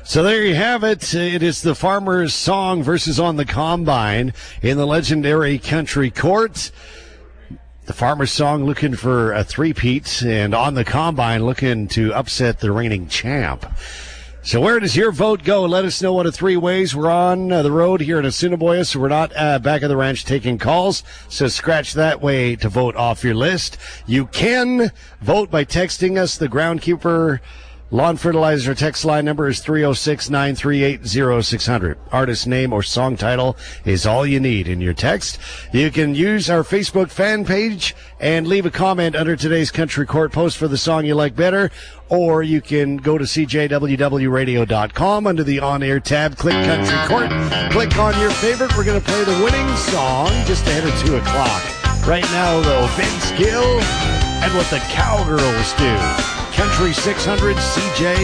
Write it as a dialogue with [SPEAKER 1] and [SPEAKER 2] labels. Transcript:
[SPEAKER 1] So there you have it. It is the Farmer's Song versus On the Combine in the legendary Country Court. The Farmer's Song looking for a three-peat, and On the Combine looking to upset the reigning champ. So where does your vote go? Let us know one of three ways. We're on the road here in Assiniboia, so we're not back at the ranch taking calls. So scratch that way to vote off your list. You can vote by texting us. The Groundkeeper Lawn Fertilizer text line number is 306-938-0600. Artist name or song title is all you need in your text. You can use our Facebook fan page and leave a comment under today's Country Court post for the song you like better, or you can go to cjwwradio.com under the on-air tab, click Country Court, click on your favorite. We're going to play the winning song just ahead of 2 o'clock. Right now, though, Vince Gill and What the Cowgirls Do. Country 600 CJ